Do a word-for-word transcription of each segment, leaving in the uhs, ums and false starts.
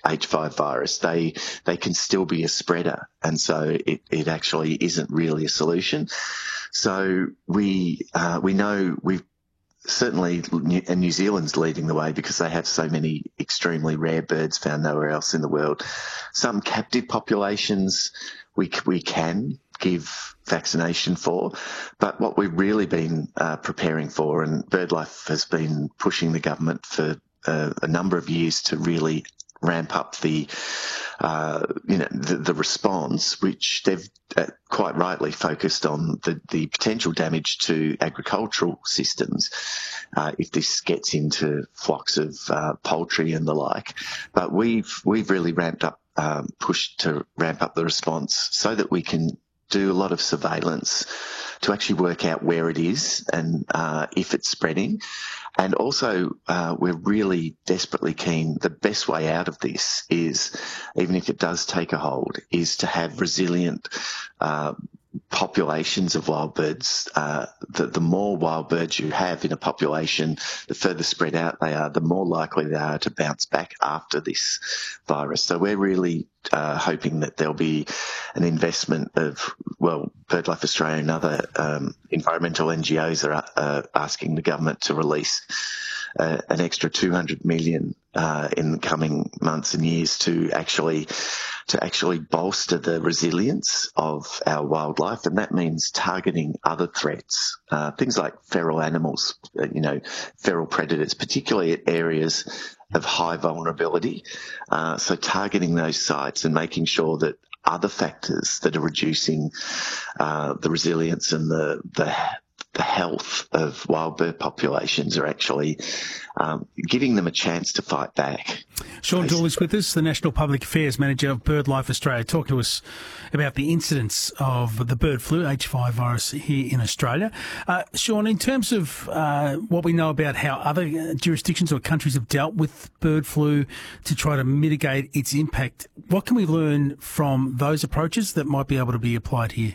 H five virus, they they can still be a spreader, and so it, it actually isn't really a solution. So we uh, we know we've certainly, and New Zealand's leading the way because they have so many extremely rare birds found nowhere else in the world. Some captive populations we we can give vaccination for, but what we've really been uh, preparing for, and BirdLife has been pushing the government for uh, a number of years to really ramp up the, uh, you know, the, the response, which they've uh, quite rightly focused on the, the potential damage to agricultural systems uh, if this gets into flocks of uh, poultry and the like. But we've we've really ramped up, um, pushed to ramp up the response so that we can do a lot of surveillance to actually work out where it is and uh, if it's spreading. And also, uh, we're really desperately keen, the best way out of this is, even if it does take a hold, is to have resilient uh, populations of wild birds. Uh, the, the more wild birds you have in a population, the further spread out they are, the more likely they are to bounce back after this virus. So we're really uh, hoping that there'll be an investment of, well, BirdLife Australia and other um, environmental N G Os are uh, asking the government to release uh, an extra two hundred million uh, in the coming months and years to actually to actually bolster the resilience of our wildlife, and that means targeting other threats, uh, things like feral animals, uh, you know, feral predators, particularly at areas of high vulnerability. Uh, so targeting those sites and making sure that other factors that are reducing uh, the resilience and the, the the health of wild bird populations are actually um, giving them a chance to fight back. Sean Doull is with us, the National Public Affairs Manager of BirdLife Australia, talking to us about the incidence of the bird flu, H five virus, here in Australia. Uh, Sean, in terms of uh, what we know about how other jurisdictions or countries have dealt with bird flu to try to mitigate its impact, what can we learn from those approaches that might be able to be applied here?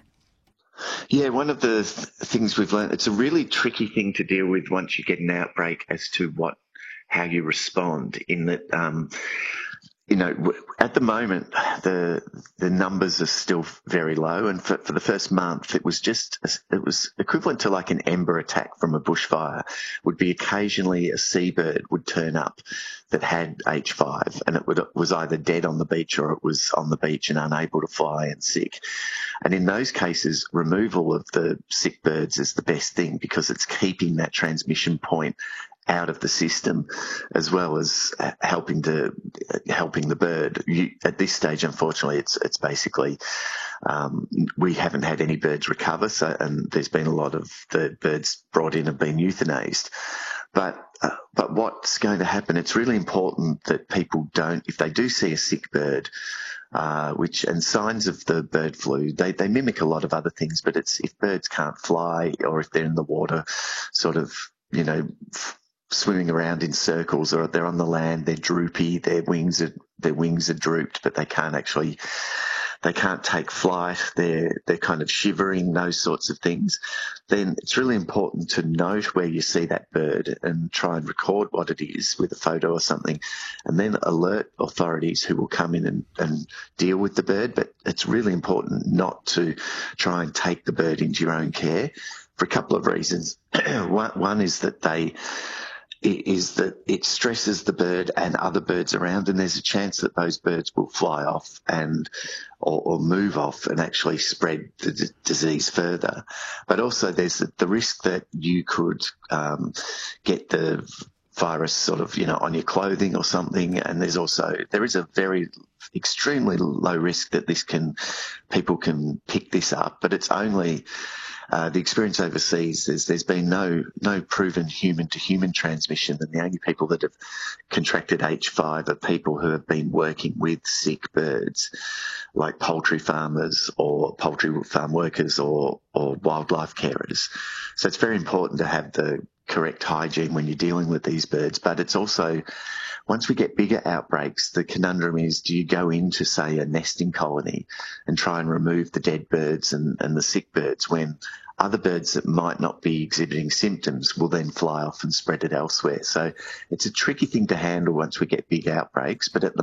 Yeah, one of the th- things we've learned, it's a really tricky thing to deal with once you get an outbreak as to what, how you respond, in that, um, you know, at the moment, the the numbers are still very low. And for, for the first month, it was just, it was equivalent to like an ember attack from a bushfire. Would be occasionally a seabird would turn up that had H five, and it would, was either dead on the beach or it was on the beach and unable to fly and sick. And in those cases, removal of the sick birds is the best thing because it's keeping that transmission point out of the system, as well as helping to helping the bird. You, at this stage, unfortunately, it's it's basically um, we haven't had any birds recover, so and there's been a lot of the birds brought in have been euthanized. But uh, but what's going to happen? It's really important that people don't, if they do see a sick bird, uh, which and signs of the bird flu, they they mimic a lot of other things. But it's if birds can't fly or if they're in the water, sort of, you know, swimming around in circles, or they're on the land, they're droopy, their wings are their wings are drooped, but they can't actually they can't take flight, they're they're kind of shivering, those sorts of things. Then it's really important to note where you see that bird and try and record what it is with a photo or something, and then alert authorities who will come in and, and deal with the bird. But it's really important not to try and take the bird into your own care for a couple of reasons. one, one is that they is that it stresses the bird and other birds around, and there's a chance that those birds will fly off and or, or move off and actually spread the d- disease further. But also there's the, the risk that you could um, get the virus sort of, you know, on your clothing or something. And there's also, there is a very extremely low risk that this can, people can pick this up, but it's only Uh, the experience overseas is there's been no no proven human-to-human transmission, and the only people that have contracted H five are people who have been working with sick birds, like poultry farmers or poultry farm workers or, or wildlife carers. So it's very important to have the correct hygiene when you're dealing with these birds, but it's also, once we get bigger outbreaks, the conundrum is, do you go into, say, a nesting colony and try and remove the dead birds and, and the sick birds when other birds that might not be exhibiting symptoms will then fly off and spread it elsewhere? So it's a tricky thing to handle once we get big outbreaks, but at the